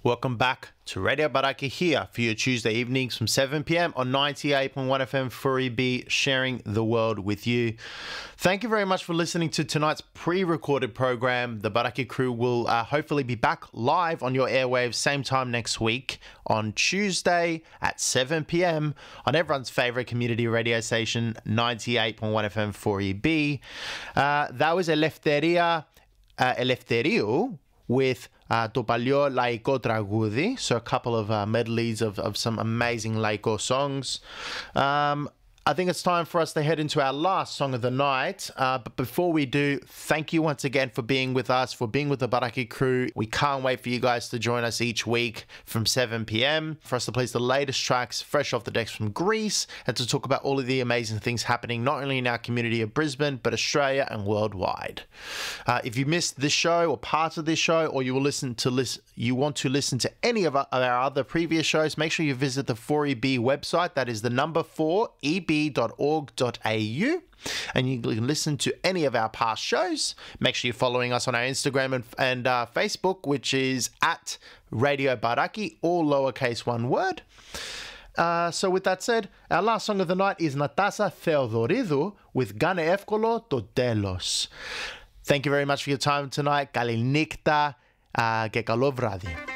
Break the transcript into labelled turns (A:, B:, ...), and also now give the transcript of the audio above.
A: Welcome back to Radio Baraki here for your Tuesday evenings from 7 p.m. on 98.1 FM Furi B, sharing the world with you. Thank you very much for listening to tonight's pre-recorded program. The Baraki crew will hopefully be back live on your airwaves same time next week on Tuesday at 7 p.m. on everyone's favorite community radio station, 98.1 FM Furi B. That was Eleftheria, Eleftherio with το παλιό λαϊκό τραγούδι, so a couple of medleys of some amazing λαϊκό songs. I think it's time for us to head into our last song of the night. But before we do, thank you once again for being with us, for being with the Baraki crew. We can't wait for you guys to join us each week from 7 p.m. for us to play the latest tracks fresh off the decks from Greece and to talk about all of the amazing things happening not only in our community of Brisbane, but Australia and worldwide. If you missed this show or parts of this show, or you want to listen to any of our other previous shows, make sure you visit the 4EB website. That is the number 4EB.org.au, and you can listen to any of our past shows. Make sure you're following us on our Instagram and Facebook, which is at Radio Baraki, all lowercase one word. So with that said, our last song of the night is Natasa Theodoridou with Gane Evkolo to Telos. Thank you very much for your time tonight. Καλή νύχτα και καλό βράδυ.